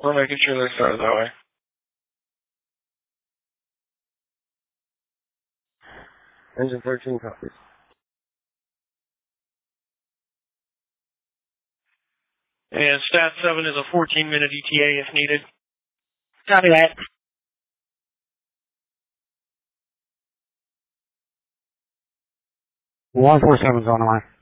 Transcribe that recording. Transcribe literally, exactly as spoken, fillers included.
We're making sure they started that way. Engine thirteen copies. And Stat seven is a fourteen minute E T A if needed. Copy that. one four seven's on the line.